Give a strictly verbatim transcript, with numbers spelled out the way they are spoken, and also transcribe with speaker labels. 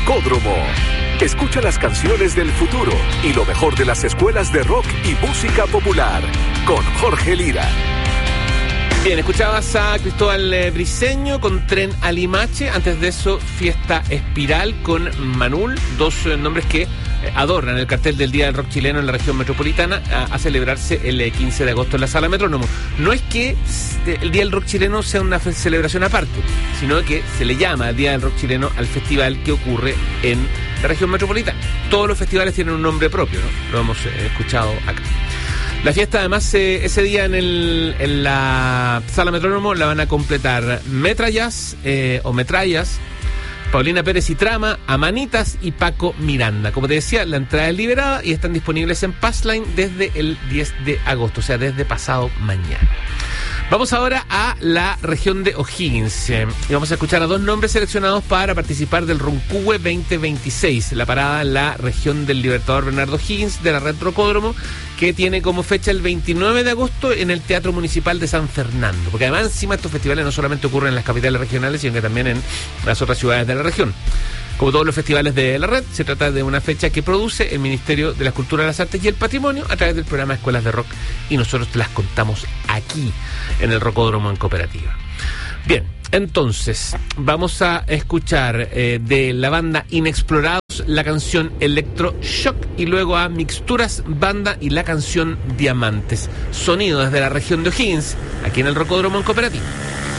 Speaker 1: Rocódromo. Escucha las canciones del futuro y lo mejor de las escuelas de rock y música popular con Jorge Lira.
Speaker 2: Bien, escuchabas a Cristóbal eh, Briceño con Tren a Limache. Antes de eso, Fiesta Espiral con Manul, dos eh, nombres que eh, adornan el cartel del Día del Rock Chileno en la región metropolitana a, a celebrarse el eh, quince de agosto en la Sala Metrónomo. No es que eh, el Día del Rock Chileno sea una fe- celebración aparte, sino que se le llama Día del Rock Chileno al festival que ocurre en la región metropolitana. Todos los festivales tienen un nombre propio, ¿no? Lo hemos eh, escuchado acá. La fiesta, además, eh, ese día en, el, en la Sala Metrónomo la van a completar Metrallas eh, o Metrallas, Paulina Pérez y Trama, Amanitas y Paco Miranda. Como te decía, la entrada es liberada y están disponibles en Passline desde el diez de agosto, o sea, desde pasado mañana. Vamos ahora a la región de O'Higgins eh, y vamos a escuchar a dos nombres seleccionados para participar del Runcuhue veinte veintiséis, la parada en la región del Libertador Bernardo O'Higgins de la Red Rocódromo, que tiene como fecha el veintinueve de agosto en el Teatro Municipal de San Fernando, porque además encima estos festivales no solamente ocurren en las capitales regionales, sino que también en las otras ciudades de la región. Como todos los festivales de la red, se trata de una fecha que produce el Ministerio de la Cultura, las Artes y el Patrimonio a través del programa Escuelas de Rock, y nosotros te las contamos aquí en el Rocódromo en Cooperativa. Bien, entonces vamos a escuchar eh, de la banda Inexplorados la canción Electroshock y luego a Mixturas Banda y la canción Diamantes. Sonido desde la región de O'Higgins, aquí en el Rocódromo en Cooperativa.